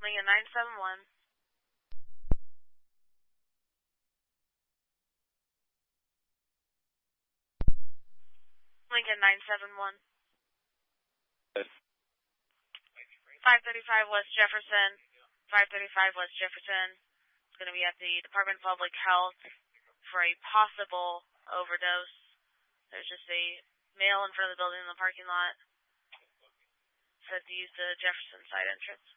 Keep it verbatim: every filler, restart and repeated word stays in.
Lincoln nine seven one. Lincoln nine seven one. five thirty-five West Jefferson. five thirty-five West Jefferson. It's going to be at the Department of Public Health for a possible overdose. There's just a male in front of the building in the parking lot. Said to use the Jefferson side entrance.